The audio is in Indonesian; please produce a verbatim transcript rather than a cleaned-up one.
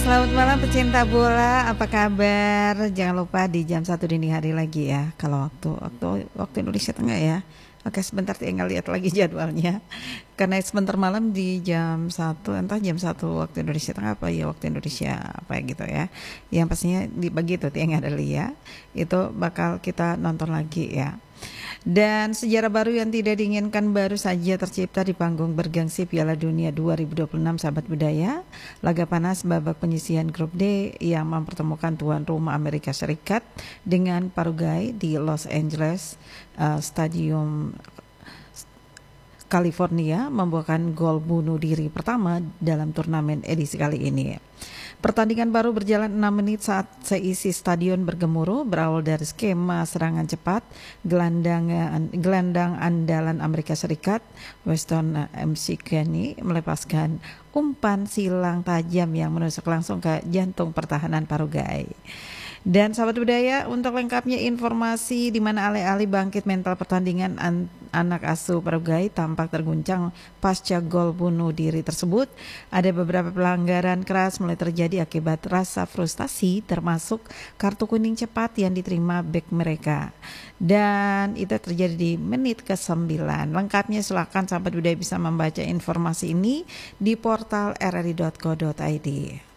Selamat malam pecinta bola, apa kabar? Jangan lupa di jam satu dini hari lagi ya. Kalau waktu waktu waktu Indonesia Tengah ya. Oke, sebentar tinggal lihat lagi jadwalnya. Karena sebentar malam di jam satu, entah jam satu waktu Indonesia Tengah apa ya waktu Indonesia apa gitu ya. Yang pastinya di begitu tiang ada Lia, itu bakal kita nonton lagi ya. Dan sejarah baru yang tidak diinginkan baru saja tercipta di panggung bergengsi Piala Dunia dua ribu dua puluh enam sahabat budaya. Laga panas babak penyisihan grup D yang mempertemukan tuan rumah Amerika Serikat dengan Paraguay di Los Angeles uh, Stadium California membuahkan gol bunuh diri pertama dalam turnamen edisi kali ini. Pertandingan baru berjalan enam menit saat seisi stadion bergemuruh, berawal dari skema serangan cepat gelandang gelandang andalan Amerika Serikat Weston McKennie melepaskan umpan silang tajam yang menusuk langsung ke jantung pertahanan Paraguay. Dan sahabat budaya, untuk lengkapnya informasi di mana alih-alih bangkit mental pertandingan, an- anak asuh Paraguay tampak terguncang pasca gol bunuh diri tersebut. Ada beberapa pelanggaran keras mulai terjadi akibat rasa frustasi, termasuk kartu kuning cepat yang diterima bek mereka. Dan itu terjadi di menit ke sembilan. Lengkapnya silakan sahabat budaya bisa membaca informasi ini di portal r r i dot co dot i d.